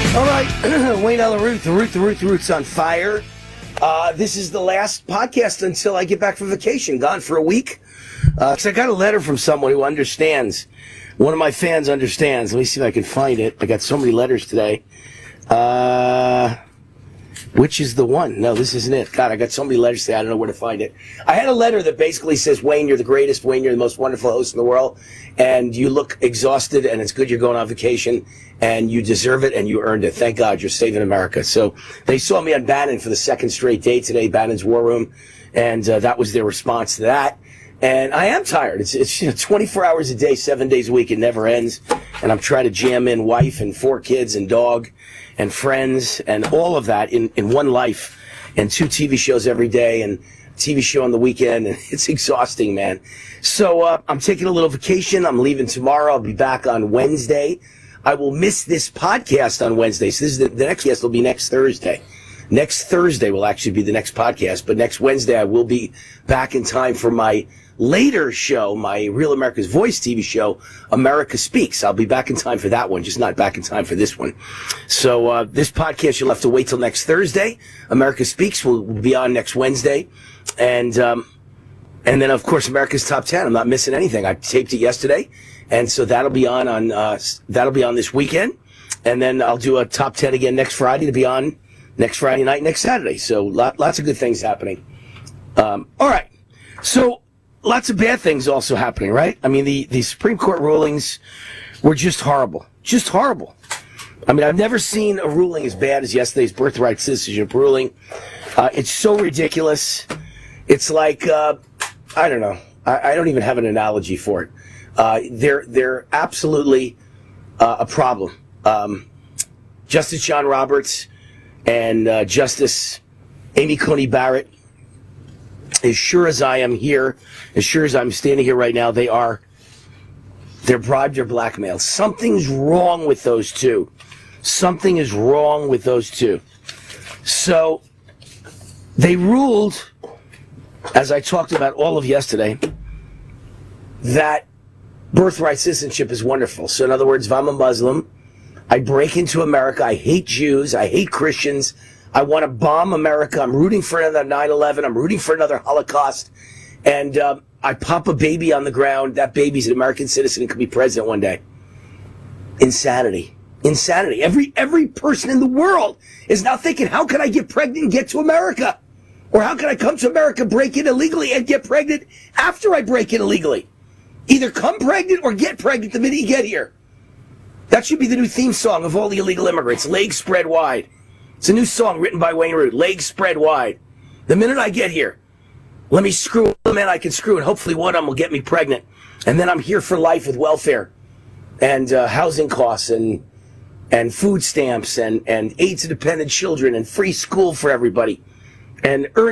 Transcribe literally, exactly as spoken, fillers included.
All right, Wayne Ella Root, the Root, the Root, the Root's on fire. Uh, this is the last podcast until I get back from vacation. Gone for a week. Uh, 'cause I got a letter from someone who understands. One of my fans understands. Let me see if I can find it. I got so many letters today. Uh, which is the one? No, this isn't it. God, I got so many letters today, I don't know where to find it. I had a letter that basically says, Wayne, you're the greatest. Wayne, you're the most wonderful host in the world. And you look exhausted, and it's good you're going on vacation. And you deserve it, and you earned it. Thank God you're saving America. So they saw me on Bannon for the second straight day today, Bannon's War Room, and uh, that was their response to that. And I am tired. It's, it's you know, twenty-four hours a day, seven days a week. It never ends. And I'm trying to jam in wife and four kids and dog and friends and all of that in, in one life, and two T V shows every day and T V show on the weekend. And it's exhausting, man. So uh, I'm taking a little vacation. I'm leaving tomorrow. I'll be back on Wednesday. I will miss this podcast on Wednesday. So this is the, the next guest will be next Thursday. Next Thursday will actually be the next podcast, but next Wednesday I will be back in time for my later show, my Real America's Voice T V show, America Speaks. I'll be back in time for that one, just not back in time for this one. So uh, this podcast, you'll have to wait till next Thursday. America Speaks will, will be on next Wednesday. And um, and then, of course, America's Top ten. I'm not missing anything. I taped it yesterday. And so that'll be on on uh, that'll be on this weekend, and then I'll do a top ten again next Friday to be on next Friday night, next Saturday. So lot, lots of good things happening. Um, all right, so lots of bad things also happening, right? I mean, the the Supreme Court rulings were just horrible, just horrible. I mean, I've never seen a ruling as bad as yesterday's birthright citizenship ruling. Uh, it's so ridiculous. It's like uh, I don't know. I, I don't even have an analogy for it. Uh, they're they're absolutely uh, a problem. Um, Justice John Roberts and uh, Justice Amy Coney Barrett, as sure as I am here, as sure as I'm standing here right now, they are they're bribed or blackmailed. Something's wrong with those two. Something is wrong with those two. So they ruled, as I talked about all of yesterday, that birthright citizenship is wonderful. So in other words, if I'm a Muslim, I break into America, I hate Jews, I hate Christians, I want to bomb America, I'm rooting for another nine eleven, I'm rooting for another Holocaust, and uh, I pop a baby on the ground, that baby's an American citizen and could be president one day. Insanity. Insanity. Every, every person in the world is now thinking, how can I get pregnant and get to America? Or how can I come to America, break in illegally, and get pregnant after I break in illegally? Either come pregnant or get pregnant the minute you get here. That should be the new theme song of all the illegal immigrants. Legs spread wide. It's a new song written by Wayne Root. Legs spread wide. The minute I get here, let me screw the man I can screw, and hopefully one of them will get me pregnant. And then I'm here for life with welfare and uh, housing costs and and food stamps and, and aid to dependent children and free school for everybody. And earn